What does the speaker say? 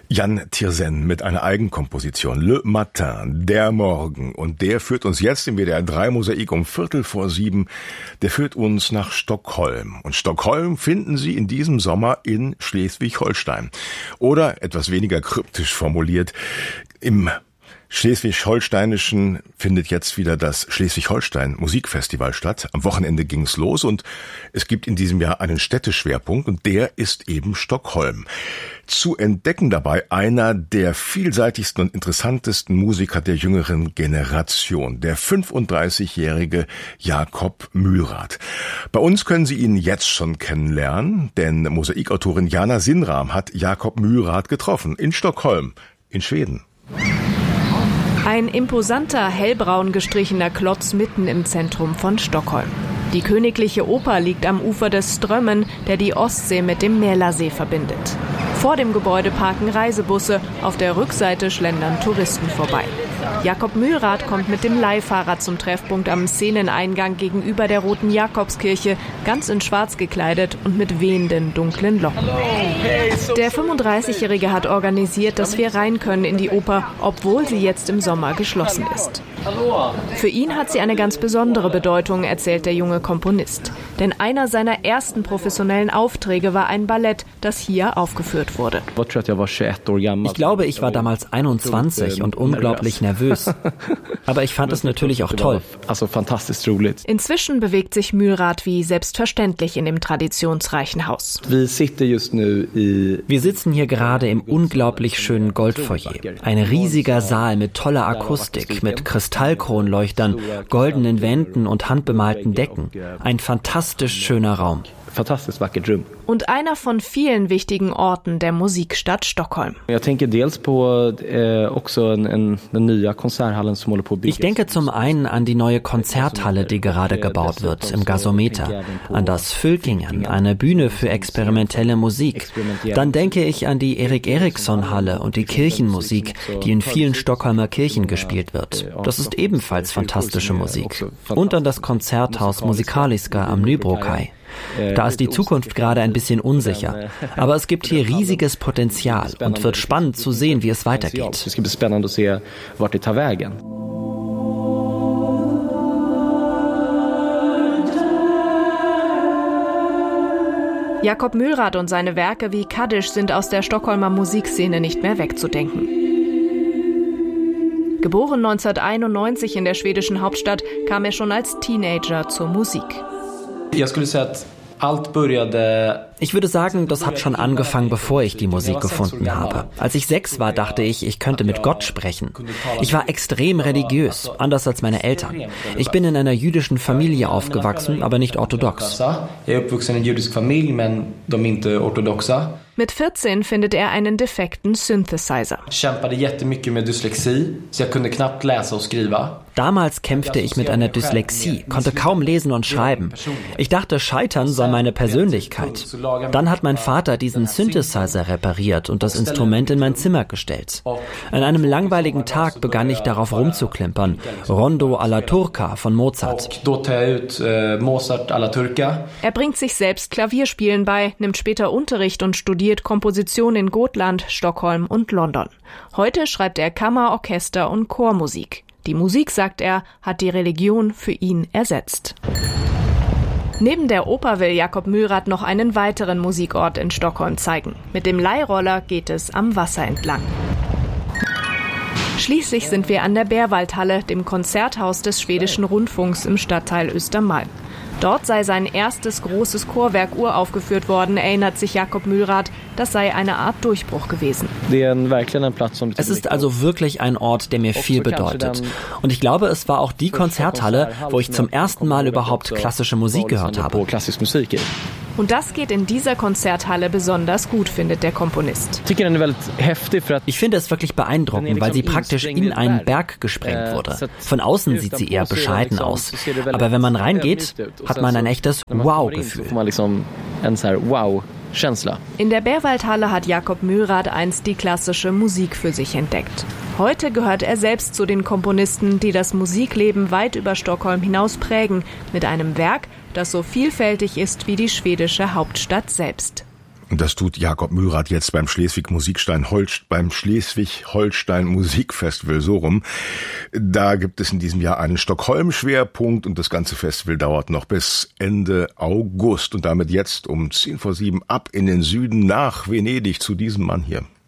Jan Tiersen mit einer Eigenkomposition, Le Matin, der Morgen. Und der führt uns jetzt im WDR 3 Mosaik um 6:45. Der führt uns nach Stockholm. Und Stockholm finden Sie in diesem Sommer in Schleswig-Holstein. Oder, etwas weniger kryptisch formuliert, im Schleswig-Holsteinischen findet jetzt wieder das Schleswig-Holstein Musikfestival statt. Am Wochenende ging's los und es gibt in diesem Jahr einen Städteschwerpunkt und der ist eben Stockholm. Zu entdecken dabei einer der vielseitigsten und interessantesten Musiker der jüngeren Generation, der 35-jährige Jakob Mylrath. Bei uns können Sie ihn jetzt schon kennenlernen, denn Mosaikautorin Jana Sinnram hat Jakob Mylrath getroffen in Stockholm, in Schweden. Ein imposanter, hellbraun gestrichener Klotz mitten im Zentrum von Stockholm. Die Königliche Oper liegt am Ufer des Strömmen, der die Ostsee mit dem Mälarsee verbindet. Vor dem Gebäude parken Reisebusse, auf der Rückseite schlendern Touristen vorbei. Jakob Mylrath kommt mit dem Leihfahrer zum Treffpunkt am Szeneneingang gegenüber der Roten Jakobskirche, ganz in schwarz gekleidet und mit wehenden, dunklen Locken. Der 35-Jährige hat organisiert, dass wir rein können in die Oper, obwohl sie jetzt im Sommer geschlossen ist. Für ihn hat sie eine ganz besondere Bedeutung, erzählt der junge Komponist. Denn einer seiner ersten professionellen Aufträge war ein Ballett, das hier aufgeführt wurde. Ich glaube, ich war damals 21 und unglaublich nervös. Aber ich fand es natürlich auch toll. Inzwischen bewegt sich Mylrath wie selbstverständlich in dem traditionsreichen Haus. Wir sitzen hier gerade im unglaublich schönen Goldfoyer. Ein riesiger Saal mit toller Akustik, mit Kristallkronleuchtern, goldenen Wänden und handbemalten Decken. Ein fantastisch schöner Raum. Und einer von vielen wichtigen Orten der Musikstadt Stockholm. Ich denke zum einen an die neue Konzerthalle, die gerade gebaut wird, im Gasometer, an das Fylkingen, eine Bühne für experimentelle Musik. Dann denke ich an die Erik Eriksson-Halle und die Kirchenmusik, die in vielen Stockholmer Kirchen gespielt wird. Das ist ebenfalls fantastische Musik. Und an das Konzerthaus Musikaliska am Nybrokai. Da ist die Zukunft gerade ein bisschen unsicher. Aber es gibt hier riesiges Potenzial und wird spannend zu sehen, wie es weitergeht. Jakob Mylrath und seine Werke wie Kaddisch sind aus der Stockholmer Musikszene nicht mehr wegzudenken. Geboren 1991 in der schwedischen Hauptstadt, kam er schon als Teenager zur Musik. Ich würde sagen, das hat schon angefangen, bevor ich die Musik gefunden habe. Als ich 6 war, dachte ich könnte mit Gott sprechen. Ich war extrem religiös, anders als meine Eltern. Ich bin in einer jüdischen Familie aufgewachsen, aber nicht orthodox. Mit 14 findet er einen defekten Synthesizer. Damals kämpfte ich mit einer Dyslexie, konnte kaum lesen und schreiben. Ich dachte, Scheitern sei meine Persönlichkeit. Dann hat mein Vater diesen Synthesizer repariert und das Instrument in mein Zimmer gestellt. An einem langweiligen Tag begann ich darauf rumzuklimpern. Rondo alla Turca von Mozart. Er bringt sich selbst Klavierspielen bei, nimmt später Unterricht und studiert Komposition in Gotland, Stockholm und London. Heute schreibt er Kammer-, Orchester- und Chormusik. Die Musik, sagt er, hat die Religion für ihn ersetzt. Neben der Oper will Jakob Mylrath noch einen weiteren Musikort in Stockholm zeigen. Mit dem Leihroller geht es am Wasser entlang. Schließlich sind wir an der Berwaldhalle, dem Konzerthaus des schwedischen Rundfunks im Stadtteil Östermalm. Dort sei sein erstes großes Chorwerk uraufgeführt worden, erinnert sich Jakob Mylrath. Das sei eine Art Durchbruch gewesen. Es ist also wirklich ein Ort, der mir viel bedeutet. Und ich glaube, es war auch die Konzerthalle, wo ich zum ersten Mal überhaupt klassische Musik gehört habe. Und das geht in dieser Konzerthalle besonders gut, findet der Komponist. Ich finde es wirklich beeindruckend, weil sie praktisch in einen Berg gesprengt wurde. Von außen sieht sie eher bescheiden aus. Aber wenn man reingeht, hat man ein echtes Wow-Gefühl. In der Berwaldhalle hat Jakob Mylrath einst die klassische Musik für sich entdeckt. Heute gehört er selbst zu den Komponisten, die das Musikleben weit über Stockholm hinaus prägen, mit einem Werk, das so vielfältig ist wie die schwedische Hauptstadt selbst. Und das tut Jakob Mürath jetzt beim Schleswig-Holstein Musikfestival, so rum. Da gibt es in diesem Jahr einen Stockholm-Schwerpunkt und das ganze Festival dauert noch bis Ende August. Und damit jetzt um 6:10 ab in den Süden nach Venedig zu diesem Mann hier.